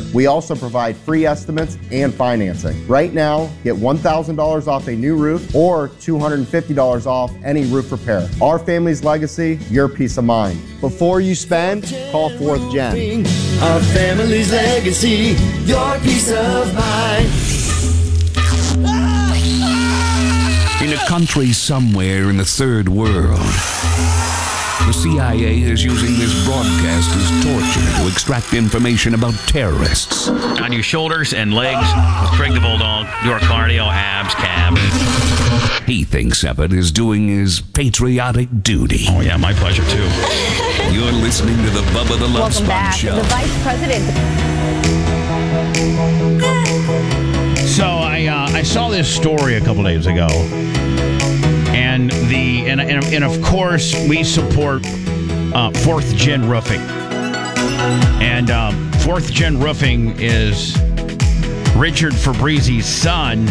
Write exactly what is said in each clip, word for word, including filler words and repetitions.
We also provide free estimates and financing. Right now, get one thousand dollars off a new roof or two hundred fifty dollars off any roof repair. Our family's legacy, your peace of mind. Before you spend, call Fourth Gen. Our family's legacy, your peace of mind. In a country somewhere in the third world, the C I A is using this broadcast as torture to extract information about terrorists. On your shoulders and legs with Craig the Bulldog, your cardio, abs, cab. He thinks Everett is doing his patriotic duty. Oh, yeah, my pleasure, too. You're listening to the Bubba the Love Welcome Sponge back. Show. The Vice President. So I uh, I saw this story a couple days ago, and the and and, and of course we support uh, Fourth Gen Roofing, and um, Fourth Gen Roofing is Richard Fabrizi's son,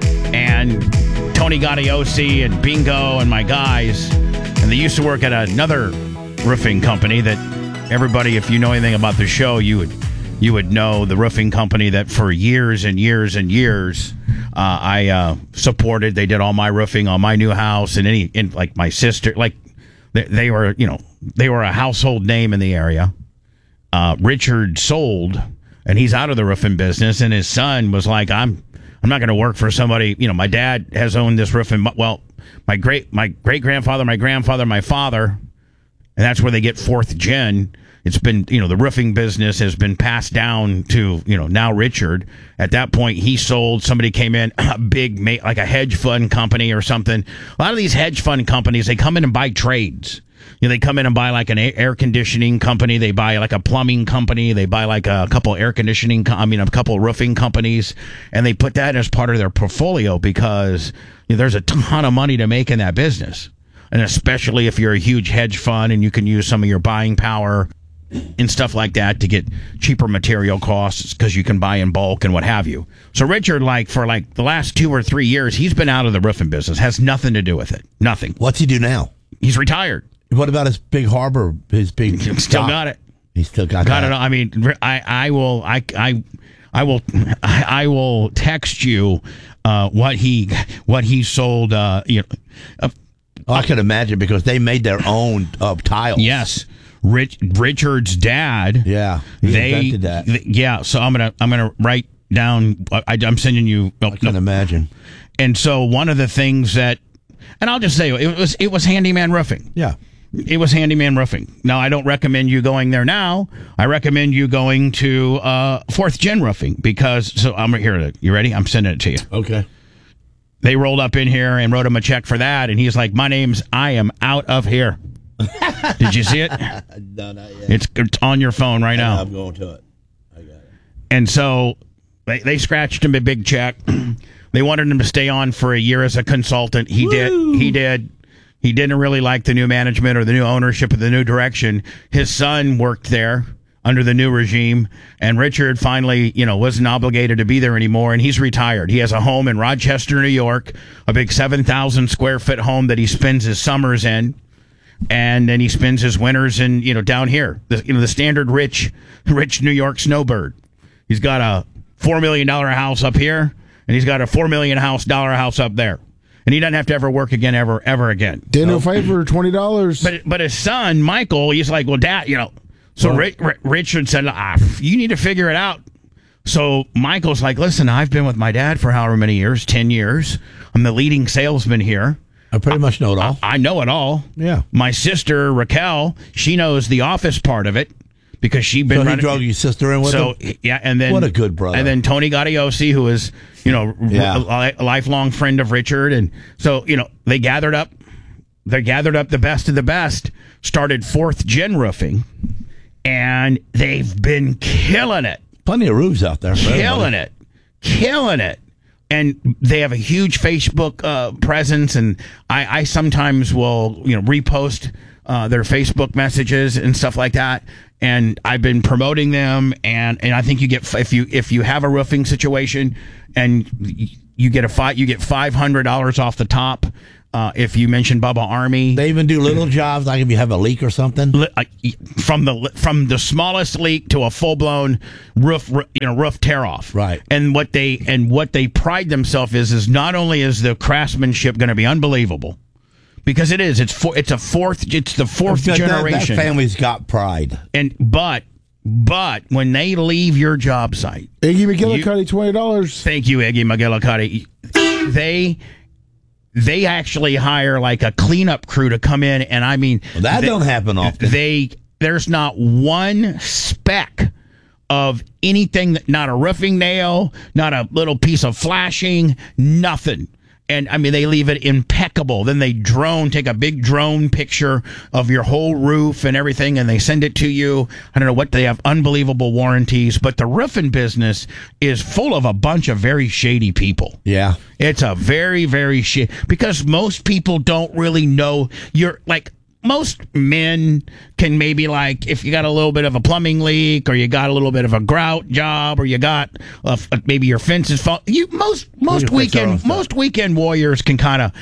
and Tony Gaudiosi and Bingo and my guys, and they used to work at another roofing company that everybody, if you know anything about the show, you would. You would know the roofing company that for years and years and years uh, I uh, supported. They did all my roofing on my new house and any, and like my sister, like they, they were, you know, they were a household name in the area. Uh, Richard sold, and he's out of the roofing business. And his son was like, "I'm, I'm not going to work for somebody." You know, my dad has owned this roofing. Well, my great, my great grandfather, my grandfather, my father, and that's where they get Fourth Gen. It's been, you know, the roofing business has been passed down to, you know, now Richard. At that point, he sold. Somebody came in, a big, like a hedge fund company or something. A lot of these hedge fund companies, they come in and buy trades. You know, they come in and buy like an air conditioning company. They buy like a plumbing company. They buy like a couple air conditioning, I mean, a couple roofing companies. And they put that as part of their portfolio because you know, there's a ton of money to make in that business. And especially if you're a huge hedge fund and you can use some of your buying power and stuff like that to get cheaper material costs because you can buy in bulk and what have you. So Richard, like for like the last two or three years, he's been out of the roofing business. Has nothing to do with it. Nothing. What's he do now? He's retired. What about his big harbor? His big still dock? got it. He still got, got that. it. I mean, I I will I I I will I, I will text you uh, what he what he sold. Uh, you know, uh, oh, I can imagine because they made their own uh, tiles. Yes. Rich, Richard's dad. Yeah, he they invented that. Th- yeah, so I'm gonna I'm gonna write down. I, I'm sending you. I can no. imagine. And so one of the things that, and I'll just say it was it was Handyman Roofing. Yeah, it was Handyman Roofing. Now I don't recommend you going there now. I recommend you going to uh, Fourth Gen Roofing because so I'm here. You ready? I'm sending it to you. Okay. They rolled up in here and wrote him a check for that, and he's like, "My name's I am out of here." Did you see it? No, not yet. It's, it's on your phone right now. I'm going to it. I got it. And so they, they scratched him a big check. They wanted him to stay on for a year as a consultant. He Woo! did. He did. He didn't really like the new management or the new ownership or the new direction. His son worked there under the new regime, and Richard finally, you know, wasn't obligated to be there anymore, and he's retired. He has a home in Rochester, New York, a big seven thousand square foot home that he spends his summers in. And then he spends his winters in, you know, down here, the, you know, the standard rich, rich New York snowbird. He's got a four million dollars house up here, and he's got a four million dollars house, dollar house up there. And he doesn't have to ever work again, ever, ever again. Dinner so, favor, twenty dollars. But but his son, Michael, he's like, well, Dad, you know. So well, Rich, Richard said, ah, you need to figure it out. So Michael's like, listen, I've been with my dad for however many years, ten years. I'm the leading salesman here. I pretty much know it all. I, I know it all. Yeah. My sister, Raquel, she knows the office part of it because she'd been so running. So he drug your sister in with so, him? Yeah, and then... What a good brother. And then Tony Gaudiosi, who is, you know, yeah. a, a lifelong friend of Richard. And so, you know, they gathered up, they gathered up the best of the best, started Fourth Gen Roofing, and they've been killing it. Plenty of roofs out there. Killing it. Killing it. And they have a huge Facebook uh, presence, and I, I sometimes will, you know, repost uh, their Facebook messages and stuff like that. And I've been promoting them, and, and I think you get if you if you have a roofing situation and you get a five, you get five hundred dollars off the top. Uh, if you mention Bubba Army, They even do little jobs, like if you have a leak or something. li- uh, from the from the smallest leak to a full blown roof, you know, roof tear off. Right. And what they and what they pride themselves is is not only is the craftsmanship going to be unbelievable, because it is. It's for, it's a fourth. It's the fourth That- that- generation. That family's got pride. And but but when they leave your job site, Iggy McGillicuddy, twenty dollars. thank you, Iggy McGillicuddy. They they actually hire like a cleanup crew to come in, and I mean Well, that they, don't happen often. They there's not one speck of anything, that, not a roofing nail, not a little piece of flashing, nothing. And I mean, they leave it impeccable. Then they drone, take a big drone picture of your whole roof and everything, and they send it to you. I don't know what they have, unbelievable warranties. But the roofing business is full of a bunch of very shady people. Yeah. It's a very, very shady, because most people don't really know. You're like, most men can maybe, like, if you got a little bit of a plumbing leak, or you got a little bit of a grout job, or you got uh, maybe your fence is fall. You most most We can fix our own weekend stuff. most weekend warriors can kind of,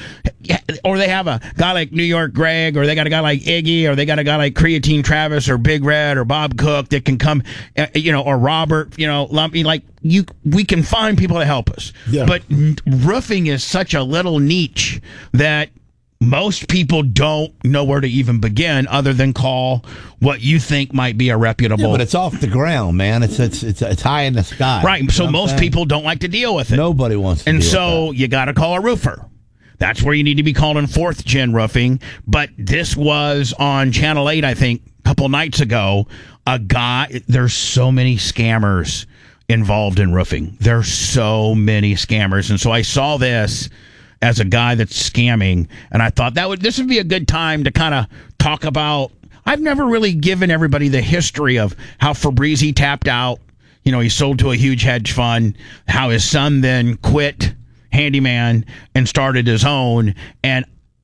or they have a guy like New York Greg, or they got a guy like Iggy, or they got a guy like Creatine Travis, or Big Red, or Bob Cook that can come, uh, you know, or Robert, you know, Lumpy. Like, you, we can find people to help us. Yeah. But roofing is such a little niche that most people don't know where to even begin, other than call what you think might be a reputable. Yeah, but it's off the ground, man. It's it's it's, it's high in the sky. right. You So know what I'm most saying? people don't like to deal with it. Nobody wants to And deal so with you got to call a roofer. That's where you need to be calling fourth gen roofing. But this was on Channel eight, I think, a couple nights ago. A guy, there's so many scammers involved in roofing. There's so many scammers. And so I saw this as a guy that's scamming, and I thought that would this would be a good time to kind of talk about. I've never really given everybody the history of how Fabrizi tapped out. You know, he sold to a huge hedge fund, how his son then quit handyman and started his own. And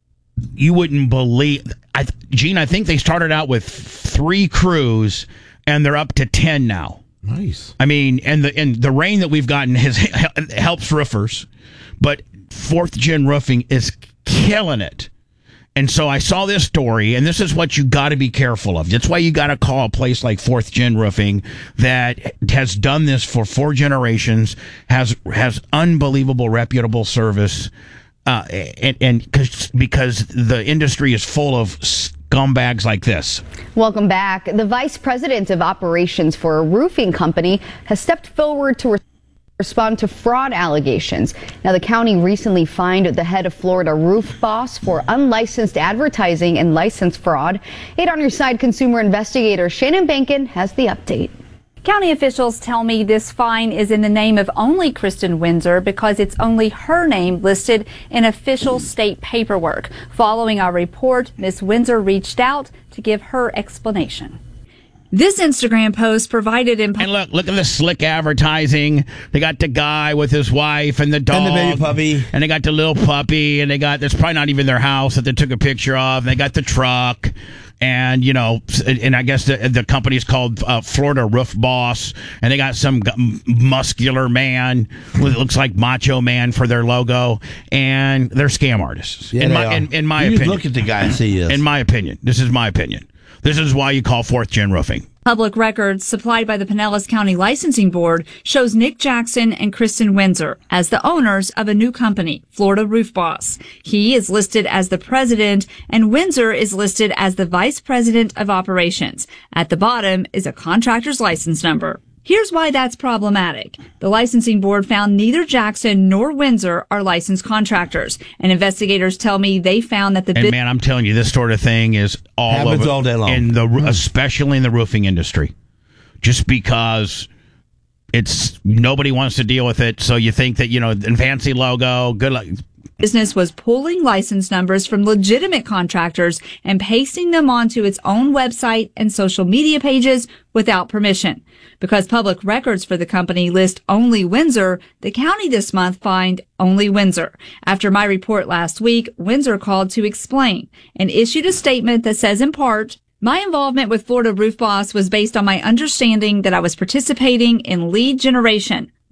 you wouldn't believe, I, Gene, I think they started out with three crews, and they're up to ten now. Nice. I mean, and the and the rain that we've gotten has helps roofers, but fourth gen roofing is killing it. And so I saw this story, and this is what you got to be careful of. That's why you got to call a place like fourth gen roofing that has done this for four generations, has has unbelievable reputable service, uh, and and cause, because the industry is full of scumbags like this. Welcome back. The vice president of operations for a roofing company has stepped forward to re- respond to fraud allegations. Now, the county recently fined the head of Florida Roof Boss for unlicensed advertising and license fraud. eight on Your Side consumer investigator Shannon Bankin has the update. County officials tell me this fine is in the name of only Kristen Windsor because it's only her name listed in official state paperwork. Following our report, Miz Windsor reached out to give her explanation. This Instagram post provided in... And look, look at the slick advertising. They got the guy with his wife and the dog. And the baby puppy. And they got the little puppy. And they got, that's probably not even their house that they took a picture of. And they got the truck. And, you know, and I guess the, the company's called uh, Florida Roof Boss. And they got some g- muscular man with, it looks like Macho Man for their logo. And they're scam artists. Yeah, in, they my, are. in, in my You opinion. look at the guy and see this. In my opinion. This is my opinion. This is why you call fourth gen roofing. Public records supplied by the Pinellas County Licensing Board shows Nick Jackson and Kristen Windsor as the owners of a new company, Florida Roof Boss. He is listed as the president, and Windsor is listed as the vice president of operations. At the bottom is a contractor's license number. Here's why that's problematic. The licensing board found neither Jackson nor Windsor are licensed contractors, and investigators tell me they found that the And man, I'm telling you, this sort of thing is all Happens over, all day long. in the especially in the roofing industry, just because it's nobody wants to deal with it. So you think that, you know, the fancy logo, good luck. business was pulling license numbers from legitimate contractors and pasting them onto its own website and social media pages without permission. Because public records for the company list only Windsor, the county this month fined only Windsor. After my report last week, Windsor called to explain and issued a statement that says in part, "My involvement with Florida Roof Boss was based on my understanding that I was participating in lead generation,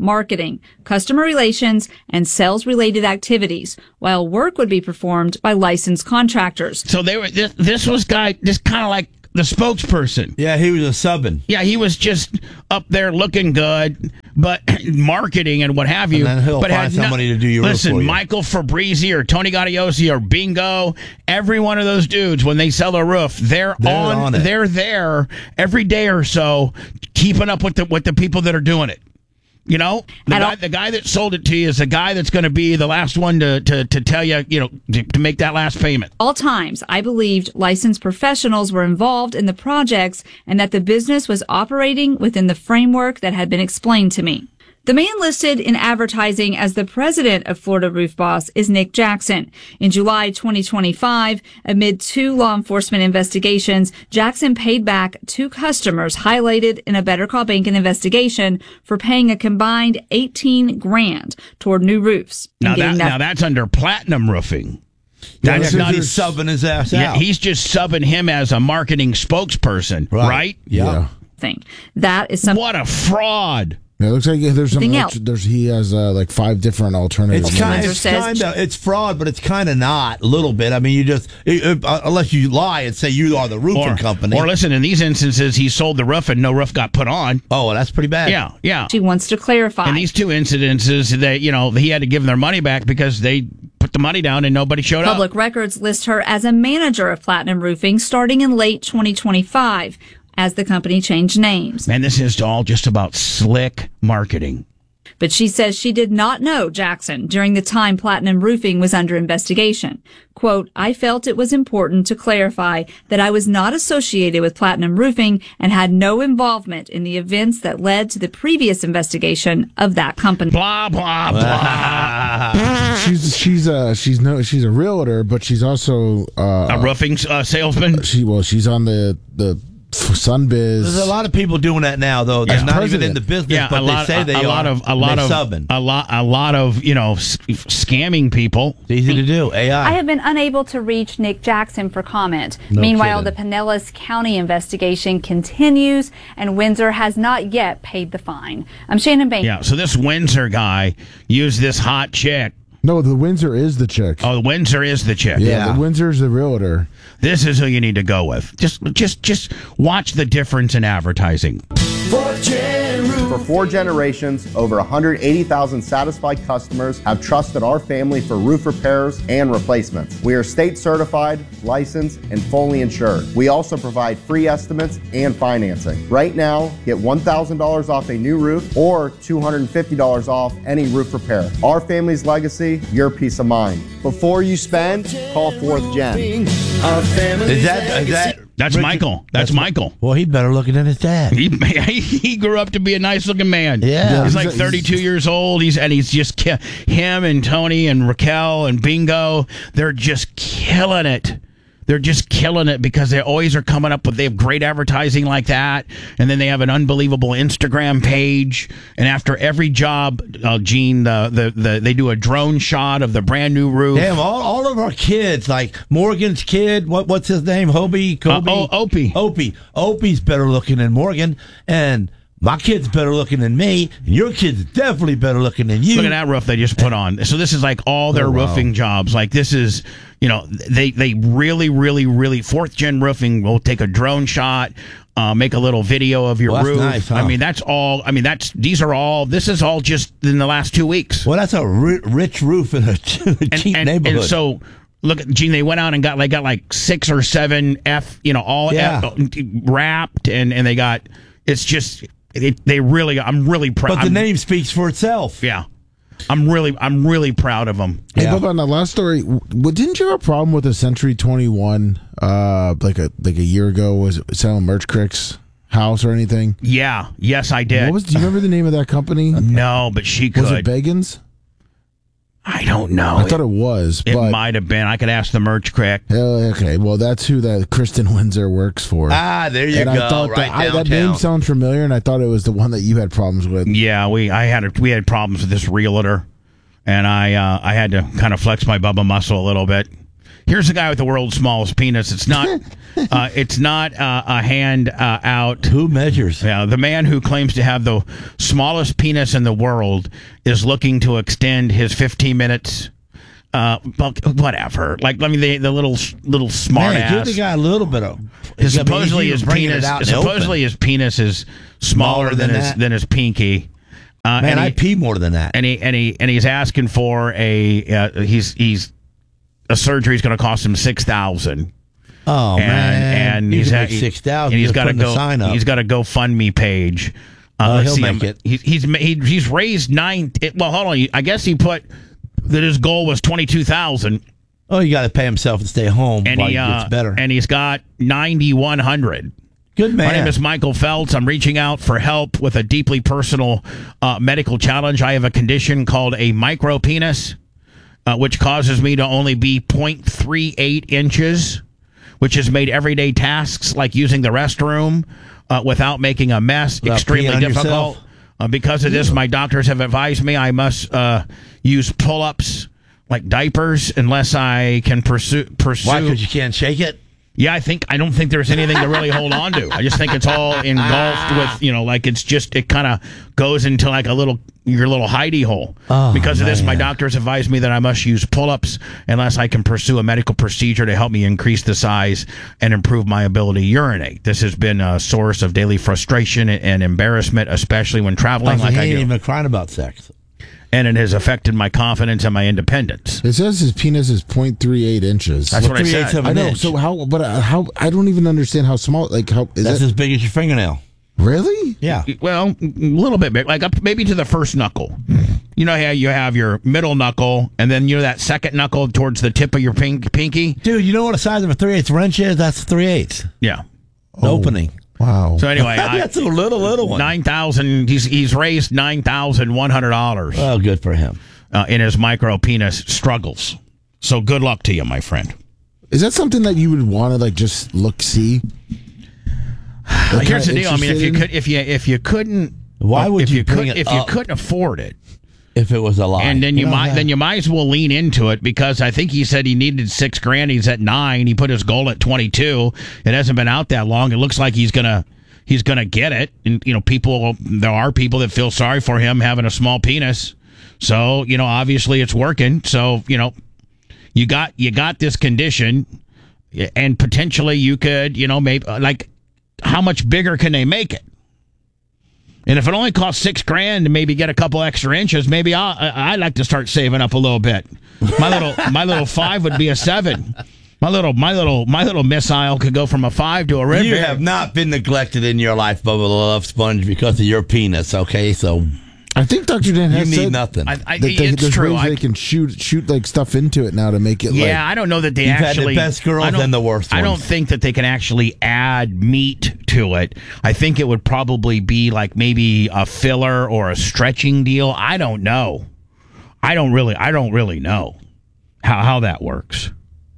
marketing, customer relations, and sales-related activities, while work would be performed by licensed contractors. So they were. This, this was guy, just kind of like the spokesperson. Yeah, he was a subbing. Yeah, he was just up there looking good, but marketing and what have you. And then he'll but find had somebody to do your roof Listen, for you. Michael Fabrizi or Tony Gaudiosi or Bingo, every one of those dudes, when they sell a roof, they're, They're on, on it. they're there every day or so, keeping up with the with the people that are doing it. You know, the guy, the guy that sold it to you is the guy that's going to be the last one to, to, to tell you, you know, to, to make that last payment. All times, I believed licensed professionals were involved in the projects and that the business was operating within the framework that had been explained to me. The man listed in advertising as the president of Florida Roof Boss is Nick Jackson. In July twenty twenty-five, amid two law enforcement investigations, Jackson paid back two customers highlighted in a Better Call Bank investigation for paying a combined eighteen grand toward new roofs. Now, that, now that's under Platinum Roofing. That's not he's subbing his ass yeah, out. He's just subbing him as a marketing spokesperson, right? right? Yeah. Thing. That is something. What a fraud. Yeah, it looks like there's some. Anything Alter- else? there's he has uh, like five different alternatives. It's kind, Windsor it's says- kind of it's fraud, but it's kind of not a little bit. I mean, you just it, uh, unless you lie and say you are the roofing Or, company. or listen, in these instances, he sold the roof and no roof got put on. Oh, well, that's pretty bad. Yeah, yeah. She wants to clarify. In these two incidences, that you know, he had to give them their money back because they put the money down and nobody showed Public up. records list her as a manager of Platinum Roofing starting in late twenty twenty-five as the company changed names. Man, this is all just about slick marketing. But she says she did not know Jackson during the time Platinum Roofing was under investigation. Quote, I felt it was important to clarify that I was not associated with Platinum Roofing and had no involvement in the events that led to the previous investigation of that company. Blah, blah, blah. she's she's a she's no she's a realtor, but she's also uh, a roofing uh, salesman. She well, she's on the the Sunbiz. There's a lot of people doing that now, though. They're As not president. even in the business, Yeah, but a lot, they say a, they a are. lot of a lot They're of subbing. a lot a lot of you know s- scamming people. It's easy to do. A I. I have been unable to reach Nick Jackson for comment. No Meanwhile, kidding. the Pinellas County investigation continues, and Windsor has not yet paid the fine. I'm Shannon Bain. Yeah, so this Windsor guy used this hot chick. No, the Windsor is the chick. Oh, the Windsor is the chick. Yeah, the Windsor's the realtor. This is who you need to go with. Just, just, just watch the difference in advertising. Fourth Gen Roof. For four generations, over one hundred eighty thousand satisfied customers have trusted our family for roof repairs and replacements. We are state certified, licensed, and fully insured. We also provide free estimates and financing. Right now, get one thousand dollars off a new roof or two hundred fifty dollars off any roof repair. Our family's legacy, your peace of mind. Before you spend, call Fourth Gen. Our family's Is that is legacy. that? That's Richard- Michael. That's, Michael. Well, he better looking than his dad. He he grew up to be a nice looking man. Yeah. he's Yeah, like he's- thirty-two years old. He's and he's just ki- him and Tony and Raquel and Bingo. They're just killing it. They're just killing it because they always are coming up with, they have great advertising like that. And then they have an unbelievable Instagram page. And after every job, uh, Gene, the, the, the, they do a drone shot of the brand new roof. Damn, all, all of our kids, like Morgan's kid, what what's his name? Hobie? Kobe? Uh, oh, Opie. Opie. Opie's better looking than Morgan. And my kid's better looking than me. And your kid's definitely better looking than you. Look at that roof they just put on. So this is like all their Oh, wow. roofing jobs. Like this is, you know, they they really, really, really, fourth gen roofing will take a drone shot, uh, make a little video of your Well, that's roof. nice, huh? I mean, that's all. I mean, that's these are all. This is all just in the last two weeks. Well, that's a ri- rich roof in a cheap and, and, neighborhood. and so. Look at Gene. They went out and got like got like six or seven F, you know, all Yeah. F, wrapped, and and they got. It's just it, they really. I'm really proud. but the name speaks for itself. Yeah, I'm really I'm really proud of them. Hey, Yeah. Bubba, on the last story, w- didn't you have a problem with the Century twenty-one, uh, like a like a year ago, was it selling Merch Crick's house or anything? Yeah. Yes, I did. What was? Do you remember the name of that company? No, but she could. Was it Bagans? I don't know. I thought it was, It but might have been. I could ask the merch crack. Uh, okay, well, that's who that Kristen Windsor works for. Ah, there you and go. I thought right that, I, that downtown. name sounds familiar, and I thought it was the one that you had problems with. Yeah, we I had a, we had problems with this realtor, and I uh, I had to kind of flex my Bubba muscle a little bit. Here's the guy with the world's smallest penis. It's not. Uh, it's not uh, a hand uh, out. Who measures? Yeah, the man who claims to have the smallest penis in the world is looking to extend his fifteen minutes. Uh, whatever. Like, I mean, the the little little smart Man, ass. give the guy a little bit of. His, I mean, supposedly he's his bringing penis. it out in the Supposedly open. his penis is smaller, Smaller than, than his that? than his pinky. Uh, Man, and I he, pee more than that. and he and he and he's asking for a. Uh, he's he's a surgery is going to cost him six thousand. Oh and, man, and you he's can ha- make six thousand. and he's got to go. Sign up. He's got a GoFundMe page. Uh, Oh, let's he'll see make him. it. He's he's ma- he, he's raised nine. It, well, hold on. I guess he put that his goal was twenty two thousand. Oh, you got to pay himself to stay home And while he he uh, gets better. and he's got ninety one hundred. Good man. My name is Michael Feltz. I'm reaching out for help with a deeply personal uh, medical challenge. I have a condition called a micropenis, uh, which causes me to only be zero point three eight inches, which has made everyday tasks like using the restroom uh, without making a mess Without extremely peeing on difficult. yourself. Uh, because of this, my doctors have advised me I must uh, use pull-ups like diapers unless I can pursue. pursue Why? Because you can't shake it. Yeah, I think I don't think there's anything to really hold on to. I just think it's all engulfed with, you know, like it's just it kind of goes into like a little your little hidey hole. Oh, because of this, my man. doctors advised me that I must use pull-ups unless I can pursue a medical procedure to help me increase the size and improve my ability to urinate. This has been a source of daily frustration and embarrassment, especially when traveling Oh, like he I ain't do. even crying about sex. And it has affected my confidence and my independence. It says his penis is zero point three eight inches. That's what I three-eighths said. of I an know. inch. So how? But uh, how? I don't even understand how small. Like how is That's that as big as your fingernail. really? Yeah. Well, a little bit big, like up maybe to the first knuckle. You know how you have your middle knuckle, and then you know that second knuckle towards the tip of your pink, pinky. Dude, you know what the size of a three-eighths wrench is? That's three-eighths. Yeah. An opening. Wow. So anyway, I, That's a little, little one. nine thousand. He's he's raised nine thousand one hundred dollars Well, good for him. uh, in his micro penis struggles. So good luck to you, my friend. Is that something that you would want to like just look see? Like, Here's the kinda deal. I mean, if you interested in? could, if you if you couldn't, Why would if you you bring could, it if you up? couldn't afford it? If it was a lie. And then you know, might yeah. then you might as well lean into it because I think he said he needed six grand. He's at nine. He put his goal at twenty two. It hasn't been out that long. It looks like he's gonna he's gonna get it. And you know, people there are people that feel sorry for him having a small penis. So you know, obviously it's working. So you know, you got you got this condition, and potentially you could you know maybe like how much bigger can they make it? And if it only costs six grand to maybe get a couple extra inches, maybe I'll, I- I'd like to start saving up a little bit. My little my little five would be a seven. My little my little my little missile could go from a five to a red. You have not been neglected in your life, Bubba the Love Sponge, because of your penis, okay? So I think Doctor Dan you has need said nothing. I, I, that they, it's there's true. ways I, they can shoot shoot like stuff into it now to make it. yeah, like, I don't know that they You've had the actually. best girls I don't- and the worst I don't ones. think that they can actually add meat to it. I think it would probably be like maybe a filler or a stretching deal. I don't know. I don't really. I don't really know how how that works.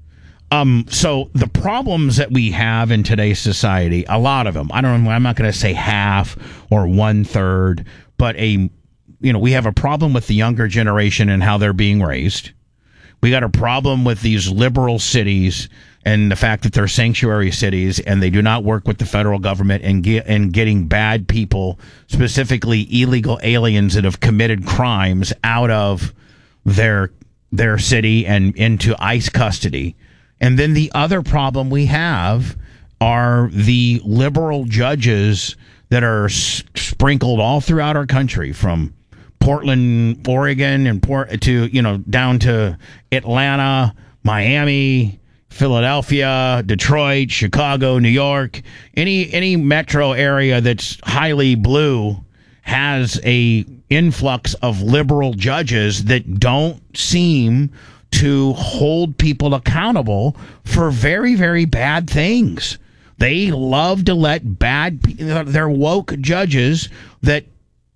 Um, so the problems that we have in today's society, a lot of them, I don't know, I'm not going to say half or one third, but a, you know, we have a problem with the younger generation and how they're being raised. We got a problem with these liberal cities and the fact that they're sanctuary cities and they do not work with the federal government and get and getting bad people, specifically illegal aliens that have committed crimes, out of their their city and into ICE custody. And then the other problem we have are the liberal judges that are s- sprinkled all throughout our country, from Portland, Oregon, and Port to you know down to Atlanta, Miami, Philadelphia, Detroit, Chicago, New York. Any any metro area that's highly blue has a influx of liberal judges that don't seem to hold people accountable for very, very bad things. They love to let bad, they're woke judges that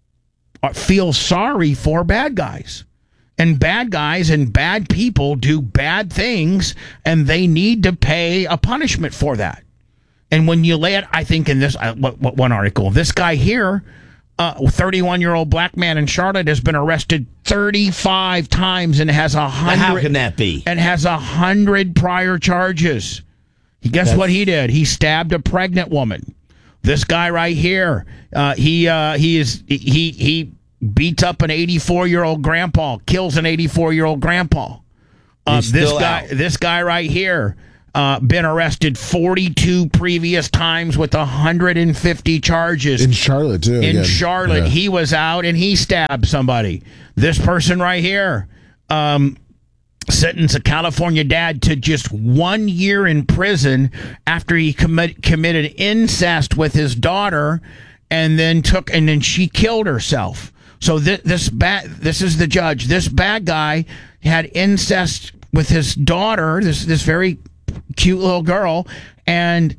feel sorry for bad guys. And bad guys and bad people do bad things, and they need to pay a punishment for that. And when you lay it, I think in this uh, what, what, one article, this guy here a thirty-one-year-old black man in Charlotte has been arrested thirty-five times and has a hundred. How can that be? And has a hundred prior charges. Guess That's- what he did? He stabbed a pregnant woman. This guy right here, uh, he uh, he is he he beats up an eighty-four-year-old grandpa, kills an eighty-four-year-old grandpa. Uh, He's this still guy, out. this guy right here, uh, been arrested forty-two previous times with one hundred fifty charges. In Charlotte, too. In again. Charlotte, Yeah. he was out and he stabbed somebody. This person right here, um, sentenced a California dad to just one year in prison after he commit, committed incest with his daughter, and then took and then she killed herself. So this this bad this is the judge. This bad guy had incest with his daughter, this this very cute little girl, and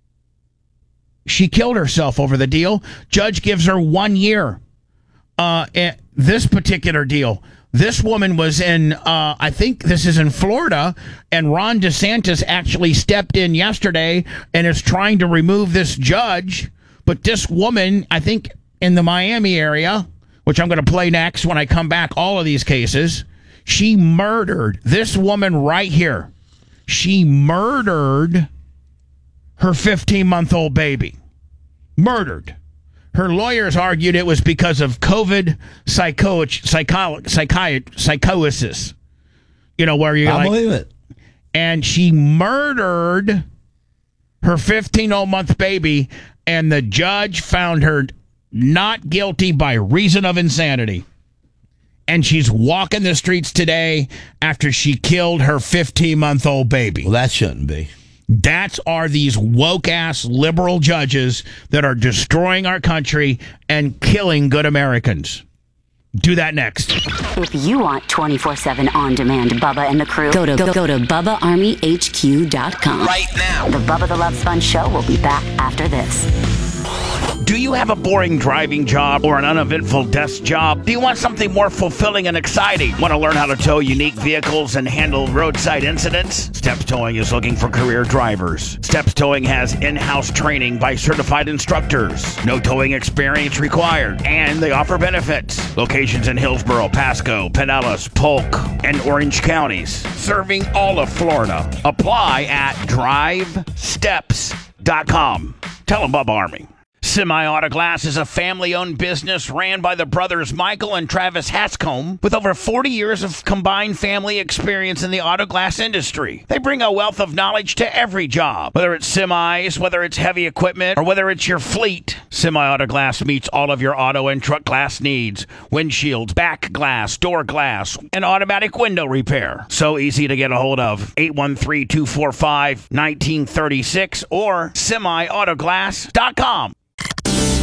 she killed herself over the deal. Judge gives her one year. Uh, and this particular deal, this woman was in, uh, I think this is in Florida, and Ron DeSantis actually stepped in yesterday and is trying to remove this judge. But this woman, I think in the Miami area, which I'm going to play next when I come back, all of these cases, she murdered this woman right here. She murdered her fifteen-month-old baby. Murdered. Her lawyers argued it was because of COVID psycho, psycho, psychi, psychosis. You know, where you I like... believe it. And she murdered her fifteen-month baby, and the judge found her not guilty by reason of insanity. And she's walking the streets today after she killed her fifteen-month-old baby. Well, that shouldn't be. That's are these woke-ass liberal judges that are destroying our country and killing good Americans. Do that next. If you want twenty-four seven on-demand Bubba and the crew, go to go, go to Bubba Army H Q dot com. Right now. The Bubba the Love Sponge Show will be back after this. Do you have a boring driving job or an uneventful desk job? Do you want something more fulfilling and exciting? Want to learn how to tow unique vehicles and handle roadside incidents? Steps Towing is looking for career drivers. Steps Towing has in-house training by certified instructors. No towing experience required. And they offer benefits. Locations in Hillsborough, Pasco, Pinellas, Polk, and Orange counties. Serving all of Florida. Apply at drive steps dot com. Tell them Bubba Army. Semi-Auto Glass is a family-owned business ran by the brothers Michael and Travis Hatscombe with over forty years of combined family experience in the auto glass industry. They bring a wealth of knowledge to every job, whether it's semis, whether it's heavy equipment, or whether it's your fleet. Semi-Auto Glass meets all of your auto and truck glass needs. Windshields, back glass, door glass, and automatic window repair. So easy to get a hold of. eight one three, two four five, one nine three six or semi auto glass dot com.